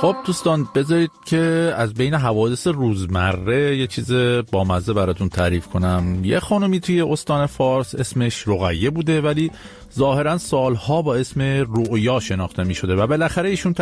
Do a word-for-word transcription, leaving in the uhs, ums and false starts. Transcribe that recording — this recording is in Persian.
خب دوستان بذارید که از بین حوادث روزمره یه چیز بامزه براتون تعریف کنم. یه خانومی توی استان فارس اسمش رقیه بوده، ولی ظاهرا سالها با اسم رؤیا شناخته می شده و بالاخره ایشون